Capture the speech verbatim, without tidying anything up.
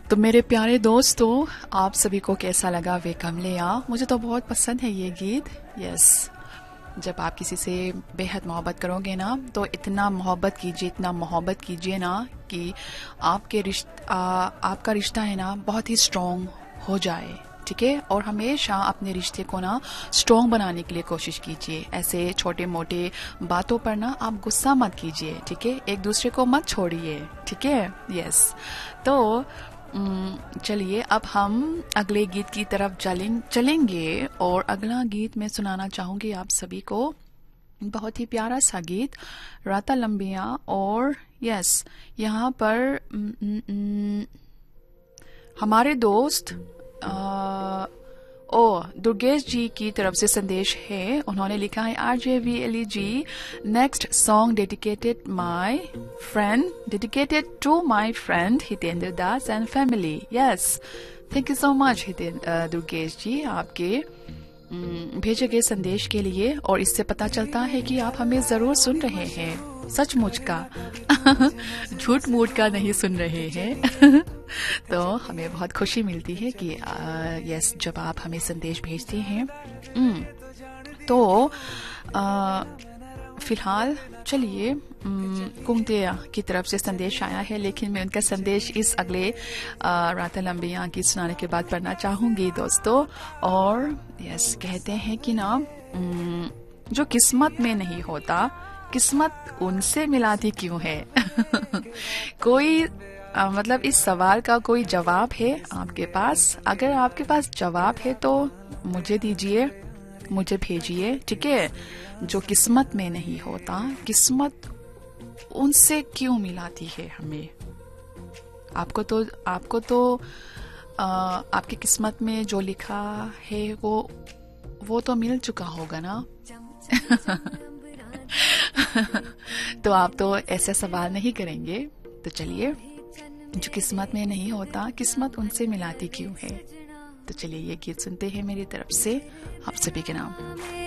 तो मेरे प्यारे दोस्तों, आप सभी को कैसा लगा वे कमलिया? मुझे तो बहुत पसंद है ये गीत। यस, जब आप किसी से बेहद मोहब्बत करोगे ना, तो इतना मोहब्बत कीजिए, इतना मोहब्बत कीजिए ना कि आपके रिश्ता आपका रिश्ता है ना बहुत ही स्ट्रॉन्ग हो जाए, ठीक है। और हमेशा अपने रिश्ते को ना स्ट्रॉन्ग बनाने के लिए कोशिश कीजिए। ऐसे छोटे मोटे बातों पर ना आप गुस्सा मत कीजिए, ठीक है। एक दूसरे को मत छोड़िए, ठीक है। यस, तो चलिए अब हम अगले गीत की तरफ चलें चलेंगे और अगला गीत मैं सुनाना चाहूंगी आप सभी को। बहुत ही प्यारा सा गीत, राता लंबिया। और यस, यहाँ पर न, न, न, हमारे दोस्त आ, ओ दुर्गेश जी की तरफ से संदेश है। उन्होंने लिखा है, R J V L E ji, next song dedicated my friend dedicated to my friend Hitendra Das and family. Yes, thank you so much Hitendra Durgesh जी आपके भेजे गए संदेश के लिए। और इससे पता चलता है कि आप हमें जरूर सुन रहे हैं, सचमुच का झूठ मूठ का नहीं सुन रहे हैं। तो हमें बहुत खुशी मिलती है कि आ, यस, जब आप हमें संदेश भेजते हैं। तो आ, फिलहाल चलिए, कुंगतिया की तरफ से संदेश आया है, लेकिन मैं उनका संदेश इस अगले राता लंबिया की सुनाने के बाद पढ़ना चाहूंगी दोस्तों। और यस, कहते हैं कि ना, जो किस्मत में नहीं होता, किस्मत उनसे मिलाती क्यों है? कोई आ, मतलब इस सवाल का कोई जवाब है आपके पास? अगर आपके पास जवाब है तो मुझे दीजिए, मुझे भेजिए, ठीक है। जो किस्मत में नहीं होता, किस्मत उनसे क्यों मिलाती है हमें? आपको तो आपको तो आ, आपकी किस्मत में जो लिखा है वो वो तो मिल चुका होगा ना। तो आप तो ऐसा सवाल नहीं करेंगे। तो चलिए, जो किस्मत में नहीं होता, किस्मत उनसे मिलाती क्यों है? तो चलिए ये गीत सुनते हैं मेरी तरफ से आप सभी के नाम।